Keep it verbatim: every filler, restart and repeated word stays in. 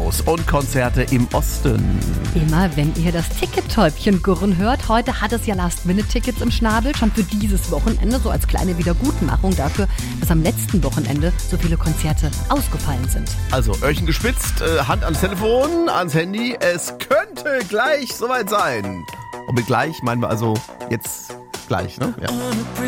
Shows und Konzerte im Osten. Immer wenn ihr das Ticket-Täubchen gurren hört, heute hat es ja Last-Minute-Tickets im Schnabel, schon für dieses Wochenende, so als kleine Wiedergutmachung dafür, dass am letzten Wochenende so viele Konzerte ausgefallen sind. Also, Öhrchen gespitzt, äh, Hand ans Telefon, ans Handy, es könnte gleich soweit sein. Und mit gleich meinen wir also jetzt gleich, ne? Ja.